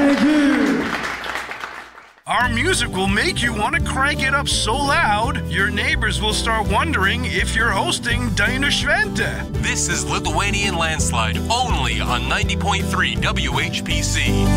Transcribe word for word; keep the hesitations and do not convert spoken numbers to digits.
Thank you. Our music will make you want to crank it up so loud, your neighbors will start wondering if you're hosting Daina Schwente. This is Lithuanian Landslide, only on ninety point three W H P C.